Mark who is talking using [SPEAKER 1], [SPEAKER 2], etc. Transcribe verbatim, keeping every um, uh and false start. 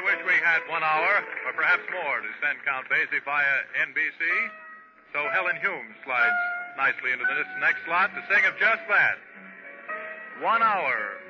[SPEAKER 1] wish we had one hour, or perhaps more, to send Count Basie via N B C. So Helen Hume slides nicely into this next slot to sing of just that. One hour